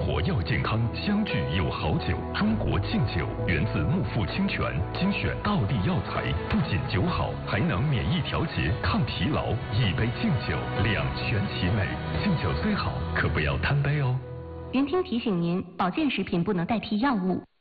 活要健康，相聚有好酒。中国敬酒源自木富清泉，精选道地药材，不仅酒好，还能免疫调节、抗疲劳。一杯敬酒，两全其美。敬酒虽好，可不要贪杯哦。 云听提醒您，保健食品不能代替药物。